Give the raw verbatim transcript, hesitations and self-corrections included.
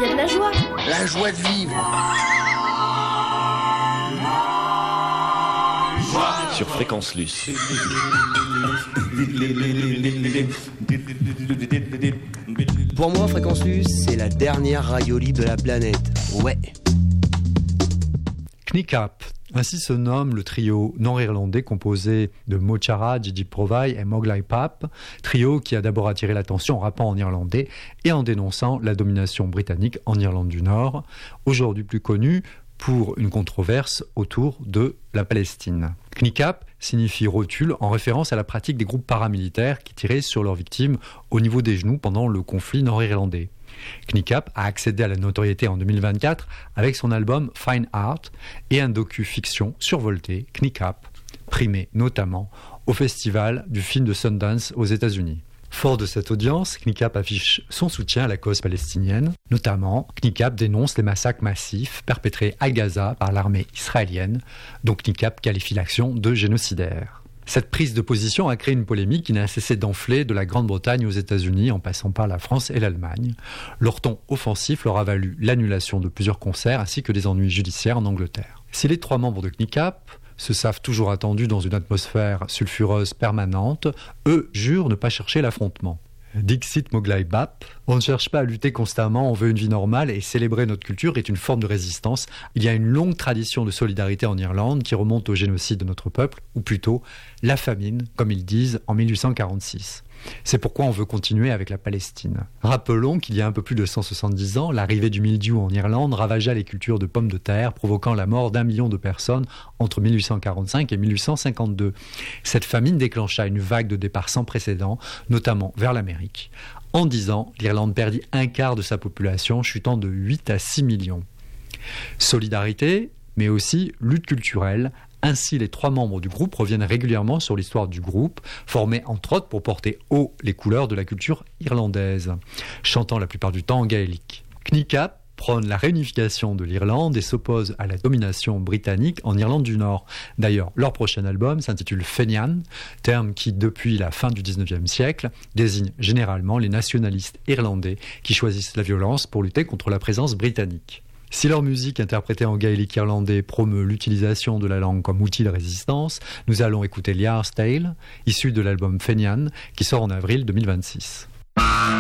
y a de la joie. La joie de vivre. Sur Fréquence Luce. Pour moi, Fréquence Luce, c'est la dernière radio libre de la planète. Ouais. Kneecap. Ainsi se nomme le trio nord-irlandais composé de Mo Chara, Gigi Provai et Moglai Pap, trio qui a d'abord attiré l'attention en rappant en irlandais et en dénonçant la domination britannique en Irlande du Nord, aujourd'hui plus connu pour une controverse autour de la Palestine. Kneecap signifie rotule en référence à la pratique des groupes paramilitaires qui tiraient sur leurs victimes au niveau des genoux pendant le conflit nord-irlandais. Kneecap a accédé à la notoriété en deux mille vingt-quatre avec son album Fine Art et un docu-fiction survolté, Kneecap, primé notamment au festival du film de Sundance aux États-Unis. Fort de cette audience, Kneecap affiche son soutien à la cause palestinienne. Notamment, Kneecap dénonce les massacres massifs perpétrés à Gaza par l'armée israélienne, dont Kneecap qualifie l'action de génocidaire. Cette prise de position a créé une polémique qui n'a cessé d'enfler de la Grande-Bretagne aux États-Unis en passant par la France et l'Allemagne. Leur ton offensif leur a valu l'annulation de plusieurs concerts ainsi que des ennuis judiciaires en Angleterre. Si les trois membres de Kneecap se savent toujours attendus dans une atmosphère sulfureuse permanente, eux jurent ne pas chercher l'affrontement. Dixit Moglai Bap, on ne cherche pas à lutter constamment, on veut une vie normale et célébrer notre culture est une forme de résistance. Il y a une longue tradition de solidarité en Irlande qui remonte au génocide de notre peuple, ou plutôt la famine, comme ils disent, en mille huit cent quarante-six. C'est pourquoi on veut continuer avec la Palestine. Rappelons qu'il y a un peu plus de cent soixante-dix ans, l'arrivée du mildiou en Irlande ravagea les cultures de pommes de terre, provoquant la mort d'un million de personnes entre mille huit cent quarante-cinq et mille huit cent cinquante-deux. Cette famine déclencha une vague de départs sans précédent, notamment vers l'Amérique. En dix ans, l'Irlande perdit un quart de sa population, chutant de huit à six millions. Solidarité, mais aussi lutte culturelle. Ainsi, les trois membres du groupe reviennent régulièrement sur l'histoire du groupe, formé entre autres pour porter haut les couleurs de la culture irlandaise, chantant la plupart du temps en gaélique. Kneecap prône la réunification de l'Irlande et s'oppose à la domination britannique en Irlande du Nord. D'ailleurs, leur prochain album s'intitule Fenian, terme qui, depuis la fin du dix-neuvième siècle, désigne généralement les nationalistes irlandais qui choisissent la violence pour lutter contre la présence britannique. Si leur musique interprétée en gaélique irlandais promeut l'utilisation de la langue comme outil de résistance, nous allons écouter Liar's Tale, issu de l'album Fenian, qui sort en avril deux mille vingt-six.